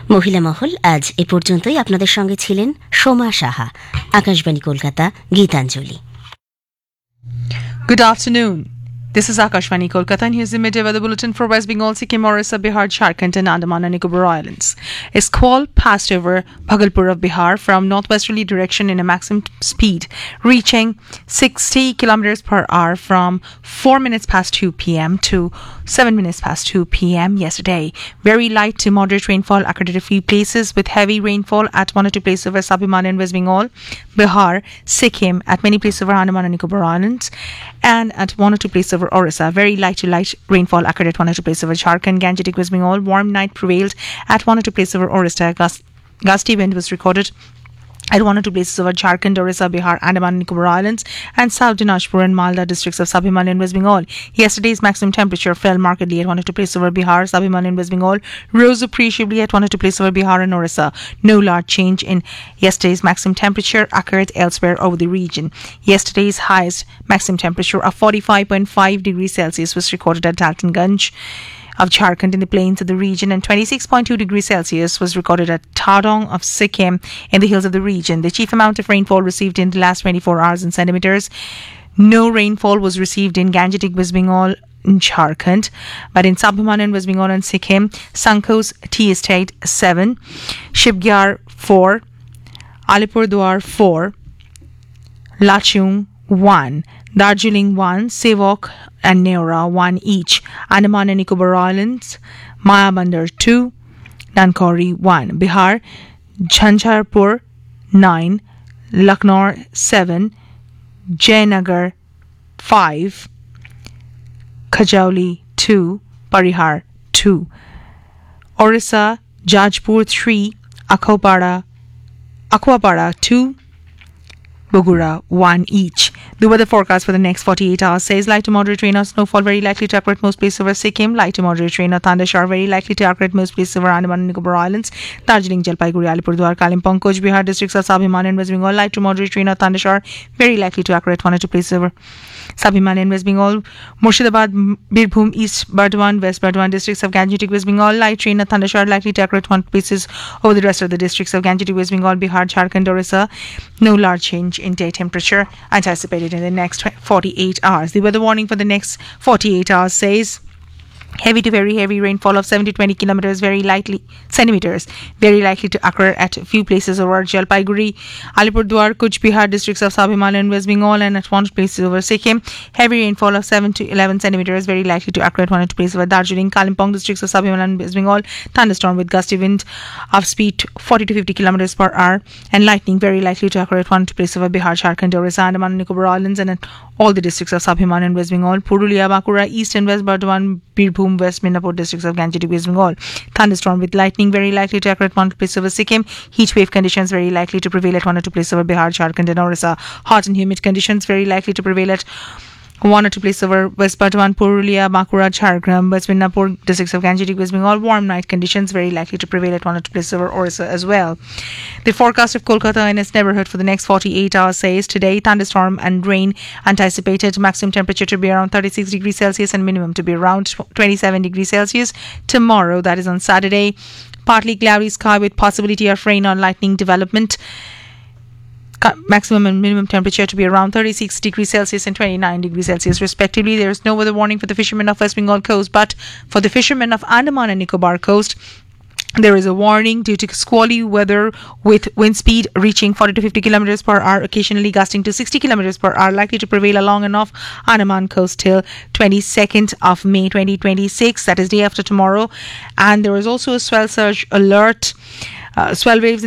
মহিলা মহল আজ এ পর্যন্তই। আপনাদের সঙ্গে ছিলেন Soma Saha. Akashvani Kolkata, Gitanjali. Good afternoon. This is Akashvani Kolkata, and here's the midday weather bulletin for West Bengal, Sikkim, Orissa, Bihar, Jharkhand, and Andaman and Nicobar Islands. A squall passed over Bhagalpur of Bihar from northwesterly direction in a maximum speed, reaching 60 kilometers per hour from 4 minutes past 2 p.m. to 7 minutes past 2 p.m. yesterday. Very light to moderate rainfall occurred at a few places, with heavy rainfall at one or two places over Sabhiman and West Bengal, Bihar, Sikkim, at many places over Andaman and Nicobar Islands, and at one or two places over Orissa. Very light to light rainfall occurred at one or two places over Jharkhand, Gangetic, West Bengal. Warm night prevailed at one or two places over Orissa. Gusty wind was recorded at one or two places over Jharkhand, Orissa, Bihar, Andaman and Nicobar Islands, and South Dinajpur and Malda districts of Sabhiman and West Bengal. Yesterday's maximum temperature fell markedly at one or two places over Bihar, Sabhiman and West Bengal, rose appreciably at one or two places over Bihar and Orissa. No large change in yesterday's maximum temperature occurred elsewhere over the region. Yesterday's highest maximum temperature of 45.5 degrees Celsius was recorded at Daltonganj of Jharkhand in the plains of the region, and 26.2 degrees Celsius was recorded at Tadong of Sikkim in the hills of the region. The chief amount of rainfall received in the last 24 hours in centimeters. No rainfall was received in Gangetic, West Bengal, in Jharkhand, but in Sabhiman and West Bengal and Sikkim, Sankos Tea Estate 7, Shibgyar 4, Alipurduar 4, Lachung 1, Darjeeling 1, Sevok and Neora 1 each, Andaman and Nicobar Islands, Mayabandar 2, Nankori 1, Bihar, Jhanjharpur 9, Lucknow 7, Jayanagar 5, Kajauli 2, Parihar 2, Orissa, Jajpur 3, Akwapara 2, Bogura 1 each. The weather forecast for the next 48 hours says light to moderate rain or snowfall very likely to occur at most places over Sikkim, light to moderate rain or thundershower very likely to occur at most places over Andaman and Nicobar Islands, Darjeeling, Jalpaiguri, Alipurduar, Kalimpong, Coach Bihar districts of Sabhiman and West Bengal, light to moderate rain or thundershower very likely to occur at one or two places over Sabhiman and West Bengal, Murshidabad, Birbhum, East Burdwan, West Burdwan districts of Gangetic, West Bengal, light rain or thundershower likely to occur at one places over the rest of the districts of Gangetic, West Bengal, Bihar, Jharkhand, Orissa. No large change in day temperature anticipated in the next 48 hours. The weather warning for the next 48 hours says heavy to very heavy rainfall of 7 to 20 centimeters very likely to occur at a few places over Jalpaiguri, Alipurduar, Kuch Bihar districts of Sabhiman and West Bengal, and at one places over Sikkim. Heavy rainfall of 7 to 11 centimeters very likely to occur at one or two places over Darjeeling, Kalimpong districts of Sabhiman and West Bengal. Thunderstorm with gusty wind of speed 40 to 50 kilometers per hour, and lightning very likely to occur at one or two places over Bihar, Jharkhand, Orissa, Andaman and Nicobar Islands, and at all the districts of Sabhiman and West Bengal, Purulia, Bankura, East and West Burdwan, Birbhum, West Midnapur districts of Gangetic, West Bengal. Thunderstorm with lightning very likely to occur at one place over Sikkim. Heat wave conditions very likely to prevail at one or two places over Bihar, Jharkhand and Orissa. Hot and humid conditions very likely to prevail at one or two places over West Burdwan, Purulia, Bankura, Jharkhand, West Midnapur districts of Gangetic, West Bengal. Warm night conditions very likely to prevail at one or two places over Orissa as well. The forecast of Kolkata and its neighborhood for the next 48 hours says today thunderstorm and rain anticipated, maximum temperature to be around 36 degrees Celsius and minimum to be around 27 degrees Celsius. Tomorrow, that is on Saturday, partly cloudy sky with possibility of rain or lightning development. Maximum and minimum temperature to be around 36 degrees Celsius and 29 degrees Celsius respectively. There is no weather warning for the fishermen of West Bengal coast, but for the fishermen of Andaman and Nicobar coast, there is a warning due to squally weather with wind speed reaching 40 to 50 kilometers per hour, occasionally gusting to 60 kilometers per hour, likely to prevail along and off Andaman coast till 22nd of May 2026, that is day after tomorrow. And there is also a swell surge alert, swell waves